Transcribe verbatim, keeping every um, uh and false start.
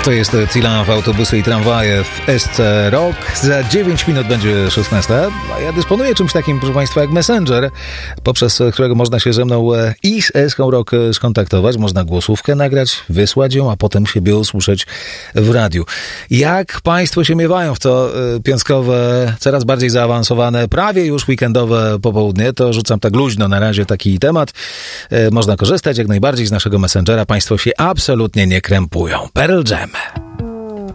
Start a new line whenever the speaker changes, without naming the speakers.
To jest Tilan w autobusy i tramwaje w S C Rock. Za dziewięć minut będzie szesnasta. A ja dysponuję czymś takim, proszę Państwa, jak Messenger, poprzez którego można się ze mną i z Eską Rock skontaktować. Można głosówkę nagrać, wysłać ją, a potem siebie usłyszeć w radiu. Jak Państwo się miewają w to piątkowe, coraz bardziej zaawansowane, prawie już weekendowe popołudnie, to rzucam tak luźno na razie taki temat. Można korzystać jak najbardziej z naszego Messengera. Państwo się absolutnie nie krępują. Pearl Jam.